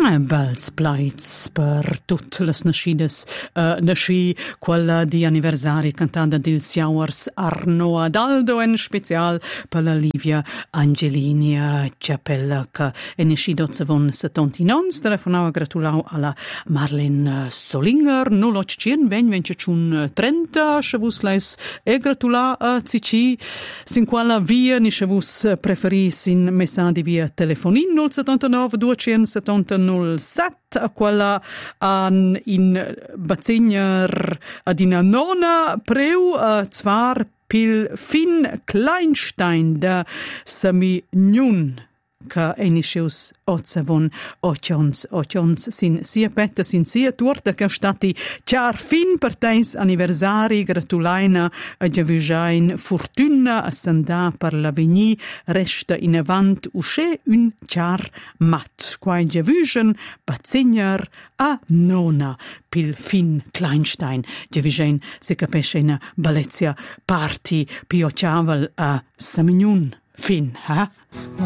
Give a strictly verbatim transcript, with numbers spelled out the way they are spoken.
Bels plaids per tutte le nascidas, uh, nasci quella di anniversari cantata dil Siauers Arno Adaldo, en special per la Livia Angelini Ciapella, che è nascita von settantinons, telefonava gratulau alla Marlene Solinger, null ottocient ven, venceciun trenta, scevus leis e gratula a cici, sin quella via, ni scevus preferis in messadi via telefonin, null settantanove duecentosettanta null sette, a quella an in Bazegner ad in nona preu a zwar pil fin Kleinstein da Sami Njun, ca enisceus ozzavon ocions, ocions sin sia petta, sin sia tuorta, ca stati char fin per teis anniversari gratulaina a giavujain fortuna a sandà per l'avenir resta in avant usce un char mat, quai giavujan Bazegner a nona pil fin Kleinstein, giavujain se capescena Balezia party pio chaval a Samignun fin, ha?